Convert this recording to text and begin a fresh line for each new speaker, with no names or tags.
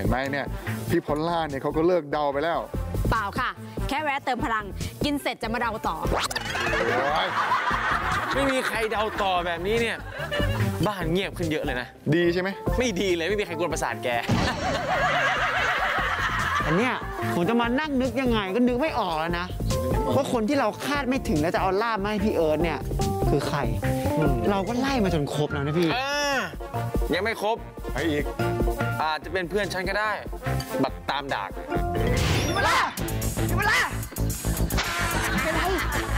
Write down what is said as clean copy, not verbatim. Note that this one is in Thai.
นไหมเนี่ยพี่พอลล่าเนี่ยเขาก็เลิกเดาไปแล้ว
เปล่าค่ะแค่แวะเติมพลังกินเสร็จจะมาเดาต่อ
ไม่มีใครเดาต่อแบบนี้เนี่ยบ้านเงียบขึ้นเยอะเลยนะ
ดีใช่ไหม
ไม่ดีเลยไม่มีใครกวนประสาทแก
อันเนี้ยผมจะมานั่งนึกยังไงก็นึกไม่ออกแล้วนะว่าคนที่เราคาดไม่ถึงแล้วจะเอาลาบมาให้พี่เอิร์ธเนี่ยคือใครเราก็ไล่มาจนครบแล้วนะพี่
ยังไม่ครบ
ไปอีก
อาจจะเป็นเพื่อนฉันก็ได้บักตามดาก
เวลาเป็นไร